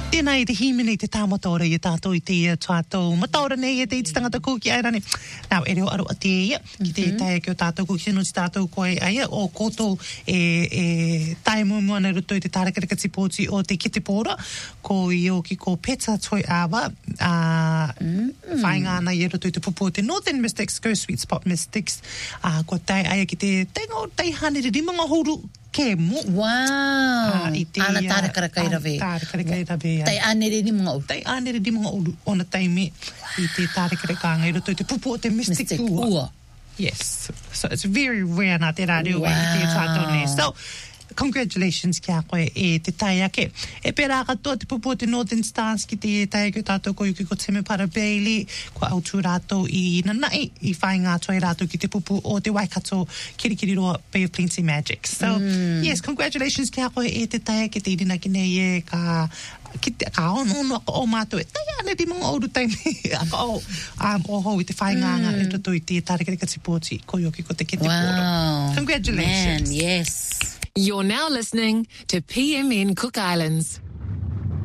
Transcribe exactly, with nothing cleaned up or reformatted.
Tēnā i te himene i te tāmatora i tātou i te tātou mataora nei e te iti tangata kūki ai rani. Nau, e reo aro a te ia, ki te taia ki o tātou kūki sino si tātou koe aia, o koto e, e tae muamua ruto i te tārakarika tipoti o te kite pōra, ko i o ki ko peta toi awa, a mm. whaingana i ruto i te pupu o te Northern Mystics, Go Sweet Spot Mystics, a ko tae aia ki te tengo teihane re rimanga horu, Kemo. Wow. Uh, Ana tārakara kai rawe. Tārakara kai rawe. Tai anere ni mga olu. Tai anere ni mga olu. Ona taime i te tārakara kāngai roto i te pupu o te Mystic, Mystic Ua. Ua. Yes. So it's very rare nā te rāre wow. i te tātou nei. So, congratulations kia koe e te tai ake. E pērā katoa te pupu o te Northern Stars ki te tai ake o tātou ko yuki ko Teme Para Bailey, ko autu rātou i nanai, i whai ngā toi rātou ki te pupu o te Waikato Kirikiri Roa Bay of Plenty Magic. So, mm. yes, congratulations kia koe e te tai ake te irina ki nei e ka ki te ka ono ono ako o mātou e tai ane di mga oru taimi ako o um, o hou i te whai nganga mm. e toto i te tārekareka tipoti ko yuki ko te kite wow. pōra. Congratulations. Man, yes. You're now listening to P M N Cook Islands.